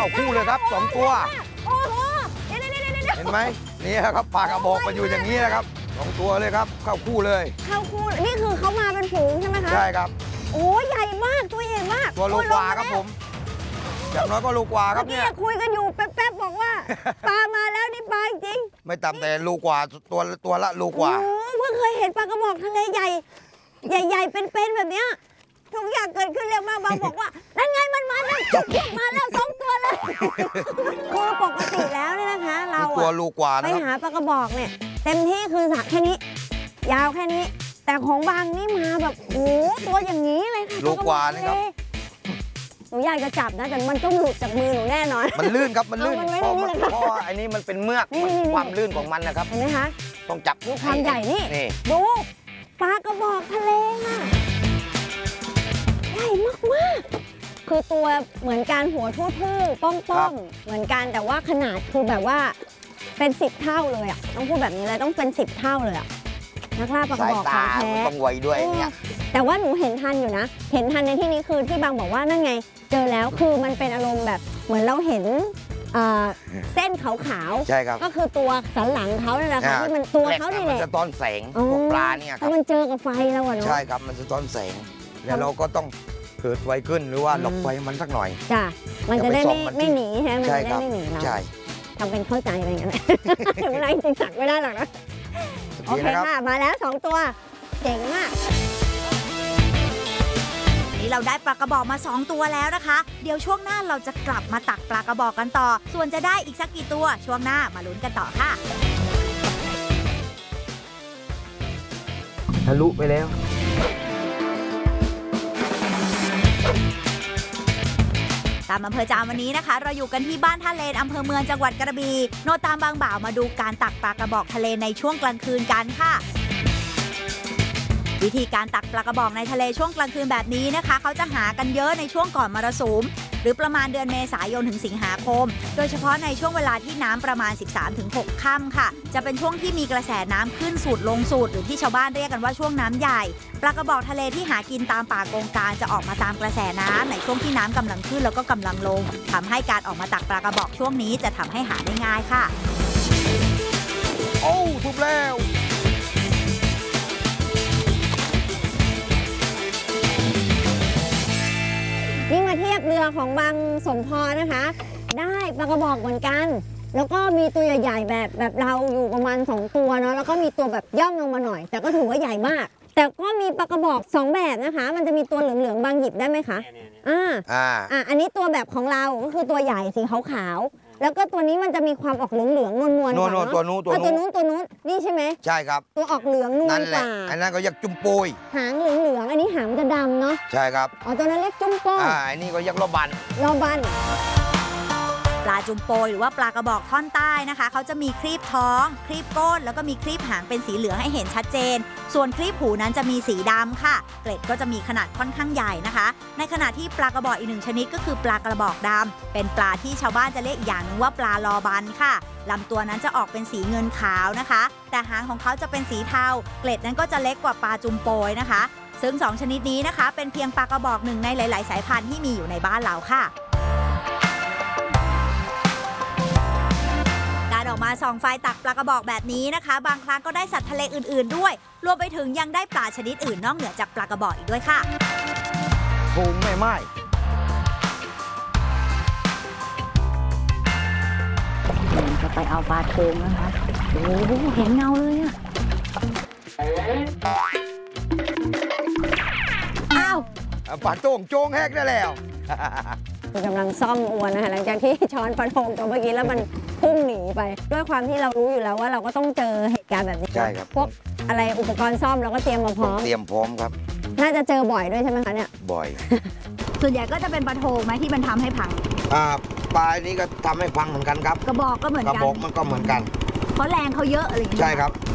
าคู่เลยครับ2 ตัวโอ้โหเห็นไหมนี่ครับปลากระบอกมันอยู่อย่างนี้นะครับ2 ตัวเลยครับเข้าคู่เลยเข้าคู่นี่คือเขามาเป็นฝูงใช่ไหมคะใช่ครับโอ้ใหญ่มากตัวใหญ่มากตัวโลกว่าครับผมอย่างน้อยก็โลกว่าครับเนี่ยคุยกันอยู่แป๊บๆบอกว่าปลามาแล้วนี่ปลาจริงไม่ต่ำแต่โลกว่าตัวละโลกว่าโอ้เพิ่งเคยเห็นปลากระบอกทะเลใหญ่ใหญ่เป็นแบบเนี้ยทุกอย่างเกิดขึ้นเร็วมากบางบอกว่านั่นไงมันมาแล้วจุกมาแล้ว2 ตัวเลยคือปกติแล้วเนี่ยนะคะเราตัวโลกว่าไปหาปลากระบอกเนี่ยเต็มที่คือสระแค่นี้ยาวแค่นี้แต่ของบางนี่มาแบบโอ้ตัวอย่างนี้เลยค่ะโลกว่านะครับหนูอยากจะจับนะแต่มันต้องหลุดจากมือหนูแน่นอนมันลื่นครับมันลื่นเพราะว่าอันนี้มันเป็นเมือกความลื่นของมันนะครับเห็นไหมคะต้องจับดูความใหญ่นี่ดูปลากระบอกทะเลค่ะใหญ่มากๆคือตัวเหมือนการหัวทู่ๆป้องๆเหมือนกันแต่ว่าขนาดคือแบบว่าเป็น10 เท่าเลยอ่ะต้องพูดแบบนี้เลยต้องเป็น10 เท่าเลยอ่ะนักล่าปลากระบอกของแท้ต้องไวด้วยเนี่ยแต่ว่าหนูเห็นทันอยู่นะเห็นทันในที่นี้คือที่บางบอกว่านั่นไงเจอแล้วคือมันเป็นอารมณ์แบบเหมือนเราเห็นเส้นขาวๆใช่ครับก็คือตัวสันหลังเขาเนี่ยแหละค่ะที่มันตัวเขานี่แหละมันจะต้อนแสงพวกปลาเนี่ยครับมันเจอกับไฟแล้วเนาะใช่ครับมันจะต้อนแสงแล้วเราก็ต้องเกิดไวขึ้นหรือว่าหลบไฟมันสักหน่อยจ้ะมันจะได้ไม่หนีใช่ไหมมันจะได้ไม่หนีเราใช่ทำเป็นเข้าใจอะไรอย่างเงี้ยถึงเวลาจริงๆสั่งไม่ได้หรอกนะโอเคค่ะมาแล้ว2 ตัวเจ๋งมากนี่เราได้ปลากระบอกมา2 ตัวแล้วนะคะเดี๋ยวช่วงหน้าเราจะกลับมาตักปลากระบอกกันต่อส่วนจะได้อีกสักกี่ตัวช่วงหน้ามาลุ้นกันต่อค่ะทะลุไปแล้วตามอำเภอจามวันนี้นะคะเราอยู่กันที่บ้านท่าเลนอำเภอเมืองจังหวัดกระบี่โนตามบางบ่าวมาดูการตักปลากระบอกทะเลในช่วงกลางคืนกันค่ะวิธีการตักปลากระบอกในทะเลช่วงกลางคืนแบบนี้นะคะเขาจะหากันเยอะในช่วงก่อนมรสุมหรือประมาณเดือนเมษายนถึงสิงหาคมโดยเฉพาะในช่วงเวลาที่น้ำประมาณ 13-6 ค่ำค่ะจะเป็นช่วงที่มีกระแสน้ำขึ้นสูดลงสูดหรือที่ชาวบ้านเรียกกันว่าช่วงน้ำใหญ่ปลากระบอกทะเลที่หากินตามป่ากงกางจะออกมาตามกระแสน้ำในช่วงที่น้ำกำลังขึ้นแล้วก็กำลังลงทำให้การออกมาตักปลากระบอกช่วงนี้จะทำให้หาได้ง่ายค่ะโอ้ถูกแล้วนี่มาเทียบเรือของบางสมพรนะคะได้ปลากระบอกเหมือนกันแล้วก็มีตัวใหญ่ๆแบบเราอยู่ประมาณ2 ตัวเนาะแล้วก็มีตัวแบบย่อมลงมาหน่อยแต่ก็ถือว่าใหญ่มากแต่ก็มีปลากระบอก2 แบบนะคะมันจะมีตัวเหลืองๆบางหยิบได้ไหมคะอันนี้ตัวแบบของเราก็คือตัวใหญ่สีขาวๆแล้วก็ตัวนี้มันจะมีความออกเหลืองๆนวลๆตัวนู้นนี่ใช่ไหมใช่ครับตัวออกเหลืองนวลกว่าอันนั้นก็ยักจุ่มโปยหางเหลืองๆอันนี้หางจะดำเนาะใช่ครับตัวนั้นเรียกจุ่มโปยอันนี้ก็ยักโรบันปลาจุมโปยหรือว่าปลากระบอกท่อนใต้นะคะเขาจะมีครีบท้องครีบก้นแล้วก็มีครีบหางเป็นสีเหลืองให้เห็นชัดเจนส่วนครีบหูนั้นจะมีสีดำค่ะเกล็ดก็จะมีขนาดค่อนข้างใหญ่นะคะในขณะที่ปลากระบอกอีก1 ชนิดก็คือปลากระบอกดำเป็นปลาที่ชาวบ้านจะเรียกอีกอย่างหนึ่งว่าปลาลอบันค่ะลำตัวนั้นจะออกเป็นสีเงินขาวนะคะแต่หางของเขาจะเป็นสีเทาเกล็ดนั้นก็จะเล็กกว่าปลาจุมโปยนะคะซึ่ง2 ชนิดนี้นะคะเป็นเพียงปลากระบอกหนึ่งในหลายๆสายพันธุ์ที่มีอยู่ในบ้านเราค่ะการออกมาส่องไฟตักปลากระบอกแบบนี้นะคะบางครั้งก็ได้สัตว์ทะเลอื่นๆด้วยรวมไปถึงยังได้ปลาชนิดอื่นนอกเหนือจากปลากระบอกอีกด้วยค่ะพุงไม่ไหม้จะไปเอาปลาโทงนะคะโอ้โหเห็นเงาเลยอ่ะอ้าวปลาโจงแฮกได้แล้วคือกำลังซ่อมอวนนะคะหลังจากที่ช้อนปลาโทงตัวเมื่อกี้แล้วมันพุ่งหนีไปด้วยความที่เรารู้อยู่แล้วว่าเราก็ต้องเจอเหตุการณ์แบบนี้ใช่ครับพวกอะไรอุปกรณ์ซ่อมเราก็เตรียมมาพร้อมครับน่าจะเจอบ่อยด้วยใช่ไหมคะเนี่ยบ่อยส่วนใหญ่ก็จะเป็นปลาโทงไหมที่มันทำให้พังปลานี้ก็ทำให้พังเหมือนกันครับกระบอกก็เหมือนกันกระบอกมันก็เหมือนกันเพราะแรงเขาเยอะอะไรอย่างเงี้ยใช่ครับ